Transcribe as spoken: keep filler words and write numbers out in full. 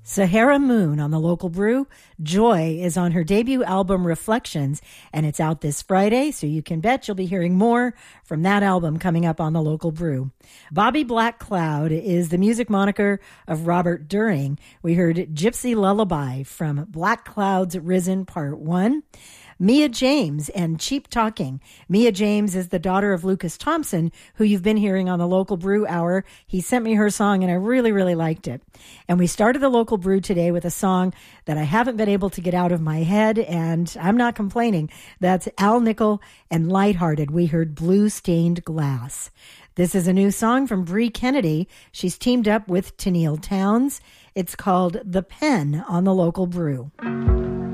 Sahara Moon on the Local Brew. Joy is on her debut album Reflections, and it's out this Friday, so you can bet you'll be hearing more from that album coming up on the Local Brew. Bobby Black Cloud is the music moniker of Robert During. We heard Gypsy Lullaby from Black Cloud's Risen Part one. Mia James and Cheap Talking. Mia James is the daughter of Lucas Thompson, who you've been hearing on the Local Brew Hour. He sent me her song, and I really, really liked it. And we started the Local Brew today with a song that I haven't been able to get out of my head, and I'm not complaining. That's Al Nickel and Lighthearted. We heard Blue Stained Glass. This is a new song from Bree Kennedy. She's teamed up with Tennille Townes. It's called The Pen on the Local Brew.